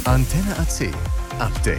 Antenne AC Update.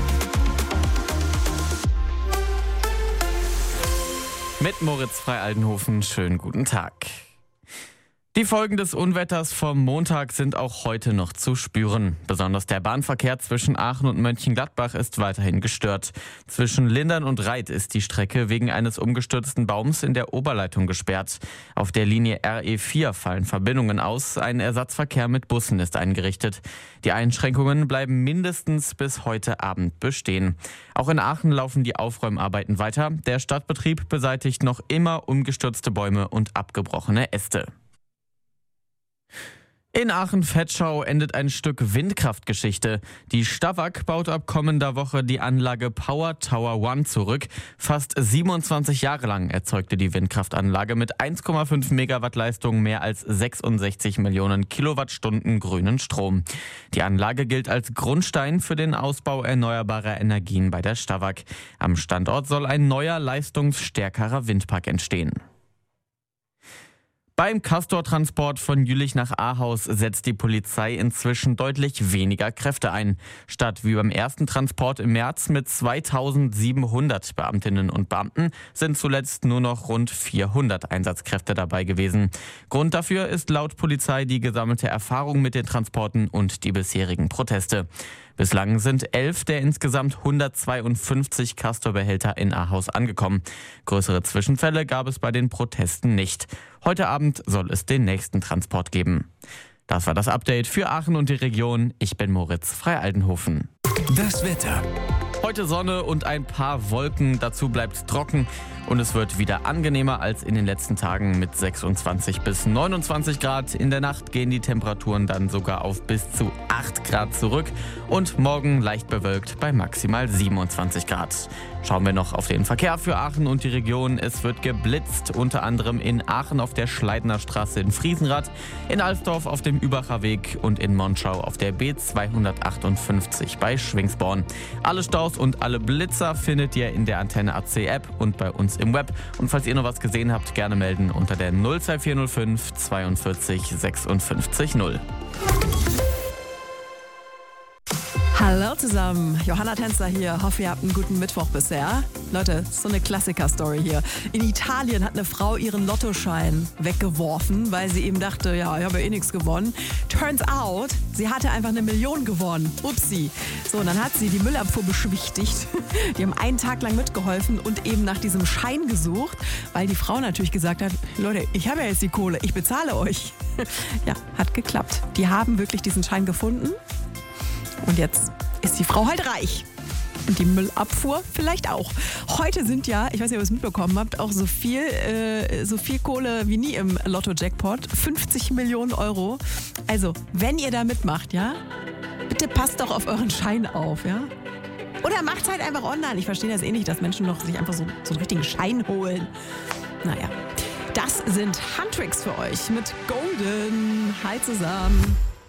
Mit Moritz Frei-Aldenhofen, schönen guten Tag. Die Folgen des Unwetters vom Montag sind auch heute noch zu spüren. Besonders der Bahnverkehr zwischen Aachen und Mönchengladbach ist weiterhin gestört. Zwischen Lindern und Reit ist die Strecke wegen eines umgestürzten Baums in der Oberleitung gesperrt. Auf der Linie RE4 fallen Verbindungen aus. Ein Ersatzverkehr mit Bussen ist eingerichtet. Die Einschränkungen bleiben mindestens bis heute Abend bestehen. Auch in Aachen laufen die Aufräumarbeiten weiter. Der Stadtbetrieb beseitigt noch immer umgestürzte Bäume und abgebrochene Äste. In Aachen-Vetschau endet ein Stück Windkraftgeschichte. Die Stavak baut ab kommender Woche die Anlage Power Tower One zurück. Fast 27 Jahre lang erzeugte die Windkraftanlage mit 1,5 Megawatt Leistung mehr als 66 Millionen Kilowattstunden grünen Strom. Die Anlage gilt als Grundstein für den Ausbau erneuerbarer Energien bei der Stavak. Am Standort soll ein neuer, leistungsstärkerer Windpark entstehen. Beim Castor-Transport von Jülich nach Ahaus setzt die Polizei inzwischen deutlich weniger Kräfte ein. Statt wie beim ersten Transport im März mit 2700 Beamtinnen und Beamten sind zuletzt nur noch rund 400 Einsatzkräfte dabei gewesen. Grund dafür ist laut Polizei die gesammelte Erfahrung mit den Transporten und die bisherigen Proteste. Bislang sind 11 der insgesamt 152 Castor-Behälter in Ahaus angekommen. Größere Zwischenfälle gab es bei den Protesten nicht. Heute Abend soll es den nächsten Transport geben. Das war das Update für Aachen und die Region. Ich bin Moritz Frei-Aldenhofen. Das Wetter. Heute Sonne und ein paar Wolken, dazu bleibt es trocken und es wird wieder angenehmer als in den letzten Tagen mit 26 bis 29 Grad. In der Nacht gehen die Temperaturen dann sogar auf bis zu 8 Grad zurück und morgen leicht bewölkt bei maximal 27 Grad. Schauen wir noch auf den Verkehr für Aachen und die Region. Es wird geblitzt, unter anderem in Aachen auf der Schleidener Straße in Friesenrath, in Alsdorf auf dem Übacher Weg und in Monschau auf der B258 bei Schwingsborn. Alle Staus und alle Blitzer findet ihr in der Antenne AC App und bei uns im Web. Und falls ihr noch was gesehen habt, gerne melden unter der 02405 42 56 0. Hallo zusammen, Johanna Tänzer hier. Hoffe, ihr habt einen guten Mittwoch bisher. Leute, so eine Klassiker-Story hier. In Italien hat eine Frau ihren Lottoschein weggeworfen, weil sie eben dachte, ja, ich habe ja eh nichts gewonnen. Turns out, sie hatte einfach 1 Million gewonnen. Upsi. So, und dann hat sie die Müllabfuhr beschwichtigt. Die haben einen Tag lang mitgeholfen und eben nach diesem Schein gesucht, weil die Frau natürlich gesagt hat, Leute, ich habe ja jetzt die Kohle, ich bezahle euch. Ja, hat geklappt. Die haben wirklich diesen Schein gefunden. Und jetzt ist die Frau halt reich. Und die Müllabfuhr vielleicht auch. Heute sind ja, ich weiß nicht, ob ihr es mitbekommen habt, auch so viel Kohle wie nie im Lotto-Jackpot. 50 Millionen Euro. Also, wenn ihr da mitmacht, ja, bitte passt doch auf euren Schein auf, ja. Oder macht's halt einfach online. Ich verstehe das eh nicht, dass Menschen noch sich einfach so einen richtigen Schein holen. Naja, das sind Handtricks für euch mit Golden. Hi zusammen.